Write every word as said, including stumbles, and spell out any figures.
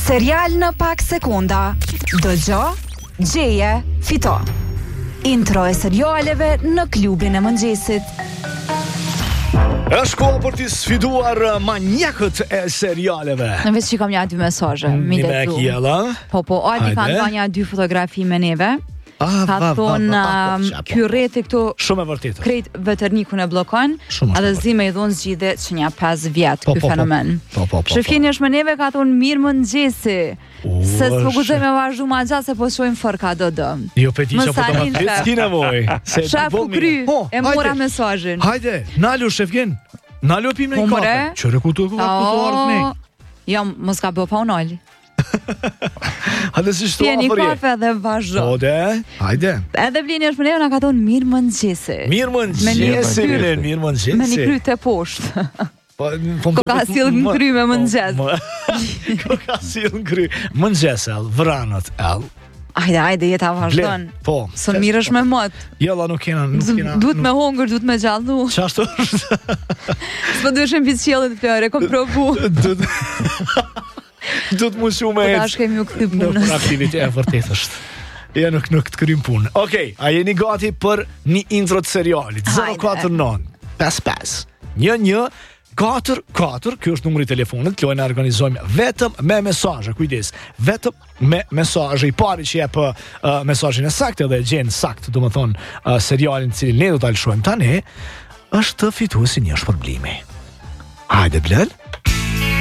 Serial në pak sekonda. Dëgjo, gjeje, fito. Intro e serialeve në klubin e mëngjesit. Është kohë për t'i sfiduar manjakët e serialeve. Në veç që kam një dy mesazhe. Një me kjela. Po, po, Aldi ka nga një dy fotografi me neve. Ah, ka thonë ky rreti këtu shumë e vërtetë. Krejt veternikun e bllokon, edhe zime i dhon zgjidhje që një pesë vjet ky fenomen. Po, po, po. Shefini është me neve ka thonë mirë mëngjesi. Se s'po guxoj me vazhdu ma gjatë se po shojmë fërka do do. Jo peti që po të ma s'ki nevoj. Shafu kry, e mora mesazhin. Hajde, nalu Shefgen. Nalu e pim në një kafe. Qëre ku të ku ardhë ne. Jo, mos ka bë pa unalli. Hajde si shtu Pjeni kafe dhe vazhdo. Ode, hajde. Edhe Blini është më neve, nga ka thonë mirë mëngjesi. Mirë mëngjesi, mirë mëngjesi. Me një kry të poshtë. Ko ka silë në kry me mëngjes. Ko ka silë në kry. Mëngjes el, vranët el. Ajde, ajde, jeta vazhdon. Po. Së mirë është me mot. Jella nuk kena, nuk kena. Duhet me hongër, duhet me gjallu. Qashtu është? S'po duhet mbi qiellit Flore, kom provu. Duhet mu shumë e... Po ta shkemi u këthy punës. Në aktivit e vërtet është. Ja nuk nuk të krym punë. Okej, a jeni gati për një intro të serialit? zero katër nëntë pesë pesë një një katër katër, kjo është numri i telefonit, lojë na organizojmë vetëm me mesazhe, kujdes. Vetëm me mesazhe. I pari që jep uh, mesazhin e saktë dhe e gjen saktë, domethënë uh, serialin i cilin ne do ta lëshojmë tani, është fituesi një shpërblimi. Hajde Blel.